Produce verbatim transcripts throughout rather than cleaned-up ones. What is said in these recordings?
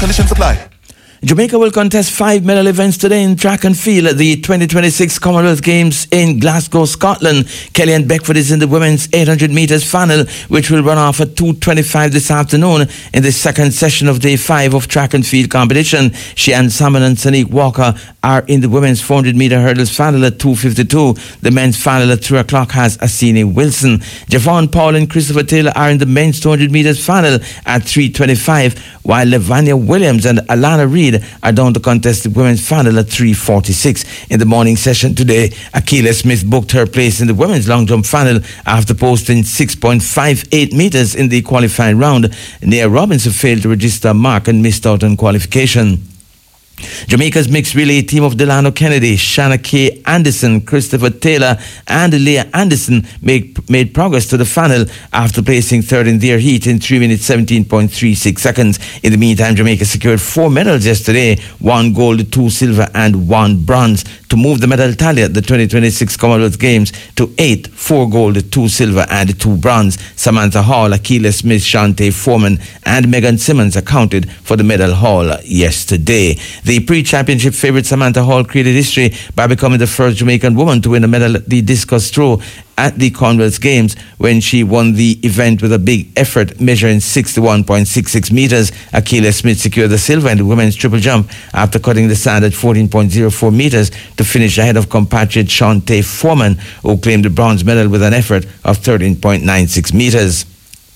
Conditions apply. Jamaica will contest five medal events today in track and field at the twenty twenty-six Commonwealth Games in Glasgow, Scotland. Kellyanne Beckford is in the women's eight hundred metres final, which will run off at two twenty-five this afternoon in the second session of day five of track and field competition. Sheann Salmon and Sanique Walker are in the women's four hundred metre hurdles final at two fifty-two. The men's final at three o'clock has Asini Wilson. Javon Paul and Christopher Taylor are in the men's two hundred metres final at three twenty-five, while Levania Williams and Alana Reid are down to contest the women's final at three forty-six. In the morning session today, Akila Smith booked her place in the women's long jump final after posting six point five eight metres in the qualifying round. Nia Robinson failed to register a mark and missed out on qualification. Jamaica's mixed relay team of Delano Kennedy, Shanna K. Anderson, Christopher Taylor and Leah Anderson made, made progress to the final after placing third in their heat in three minutes seventeen point three six seconds. In the meantime, Jamaica secured four medals yesterday, one gold, two silver and one bronze, to move the medal tally at the twenty twenty-six Commonwealth Games to eight, four gold, two silver and two bronze. Samantha Hall, Akila Smith, Shantae Foreman and Megan Simmons accounted for the medal haul yesterday. The pre-championship favourite Samantha Hall created history by becoming the first Jamaican woman to win a medal at the discus throw at the Commonwealth Games when she won the event with a big effort measuring sixty-one point six six metres. Akila Smith secured the silver in the women's triple jump after cutting the sand at fourteen point zero four metres to finish ahead of compatriot Shantae Foreman, who claimed the bronze medal with an effort of thirteen point nine six metres.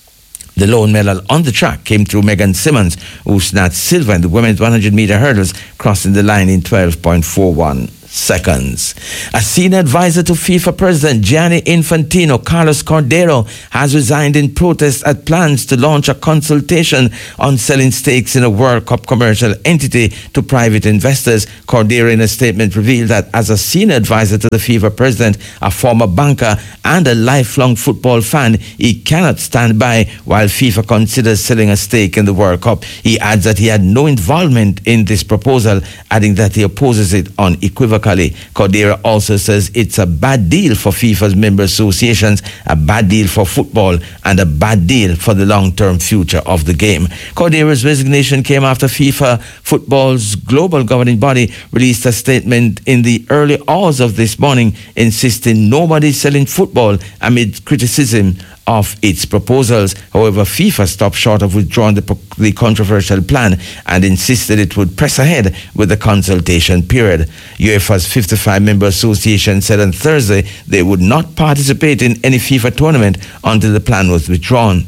The lone medal on the track came through Megan Simmons, who snatched silver in the women's one hundred metre hurdles, crossing the line in twelve point four one seconds. A senior advisor to FIFA President Gianni Infantino, Carlos Cordero, has resigned in protest at plans to launch a consultation on selling stakes in a World Cup commercial entity to private investors. Cordero, in a statement, revealed that as a senior advisor to the FIFA President, a former banker and a lifelong football fan, he cannot stand by while FIFA considers selling a stake in the World Cup. He adds that he had no involvement in this proposal, adding that he opposes it unequivocally. Cordero also says it's a bad deal for FIFA's member associations, a bad deal for football, and a bad deal for the long-term future of the game. Cordero's resignation came after FIFA Football's global governing body released a statement in the early hours of this morning insisting nobody selling football amid criticism of its proposals. However, FIFA stopped short of withdrawing the, the controversial plan and insisted it would press ahead with the consultation period. UEFA's fifty-five member association said on Thursday they would not participate in any FIFA tournament until the plan was withdrawn.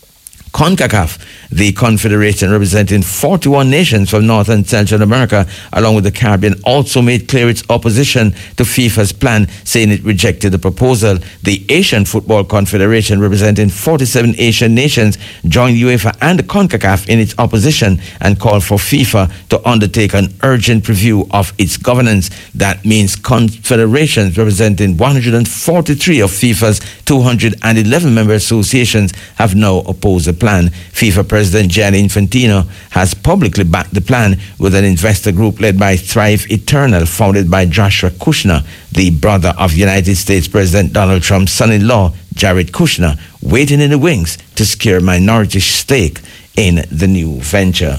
CONCACAF, the confederation representing forty-one nations from North and Central America, along with the Caribbean, also made clear its opposition to FIFA's plan, saying it rejected the proposal. The Asian Football Confederation, representing forty-seven Asian nations, joined UEFA and CONCACAF in its opposition and called for FIFA to undertake an urgent review of its governance. That means confederations representing one hundred forty-three of FIFA's two hundred eleven member associations have now opposed the plan. FIFA President Gianni Infantino has publicly backed the plan, with an investor group led by Thrive Eternal, founded by Joshua Kushner, the brother of United States President Donald Trump's son-in-law, Jared Kushner, waiting in the wings to secure minority stake in the new venture.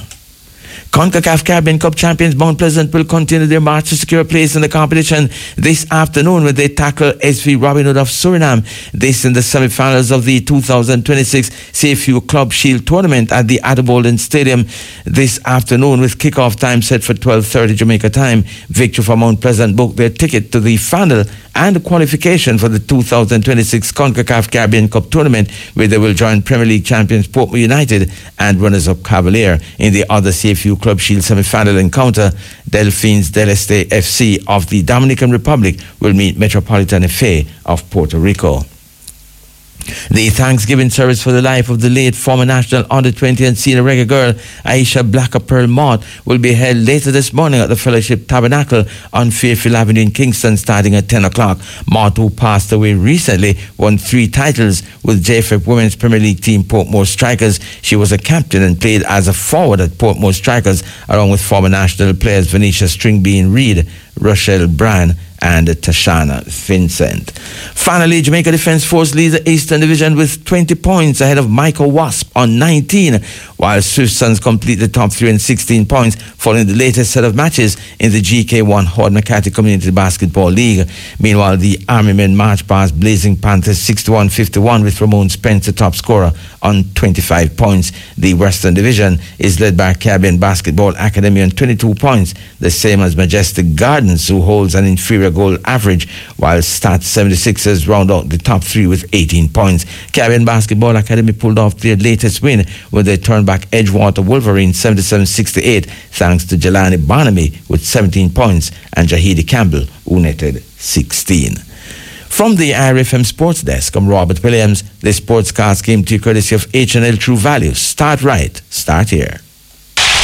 CONCACAF Caribbean Cup champions Mount Pleasant will continue their march to secure a place in the competition this afternoon when they tackle S V Robin Hood of Suriname. This in the semi-finals of the two thousand twenty-six C F U Club Shield tournament at the Adelbolden Stadium this afternoon, with kickoff time set for twelve thirty Jamaica time. Victory for Mount Pleasant booked their ticket to the final and qualification for the two thousand twenty-six CONCACAF Caribbean Cup tournament, where they will join Premier League champions Portmore United and runners-up Cavalier. In the other C F U Club Shield semi-final encounter, Delphines del Este F C of the Dominican Republic will meet Metropolitan F A of Puerto Rico. The Thanksgiving service for the life of the late former national under twenty and senior reggae girl Aisha Blacker Pearl Mott will be held later this morning at the Fellowship Tabernacle on Fairfield Avenue in Kingston, starting at ten o'clock. Mott, who passed away recently, won three titles with J F F Women's Premier League team Portmore Strikers. She was a captain and played as a forward at Portmore Strikers, along with former national players Venetia Stringbean Reid, Rochelle Bryan and Tashana Vincent. Finally, Jamaica Defence Force leads the Eastern Division with twenty points ahead of Michael Wasp on nineteen, while Swift Suns complete the top three and sixteen points following the latest set of matches in the G K one Horde McCarthy Community Basketball League. Meanwhile, the Army Men march past Blazing Panthers sixty-one fifty-one with Ramon Spencer top scorer on twenty-five points. The Western Division is led by Caribbean Basketball Academy on twenty-two points, the same as Majestic Gardens, who holds an inferior goal average, while Stat seventy-sixers round out the top three with eighteen points. Caribbean Basketball Academy pulled off their latest win when they turned back Edgewater Wolverine seventy-seven sixty-eight thanks to Jelani Barnaby with seventeen points and Jahidi Campbell, who netted sixteen. From the I R F M Sports Desk, I'm Robert Williams. This sportscast came to you courtesy of H and L True Value. Start right, start here.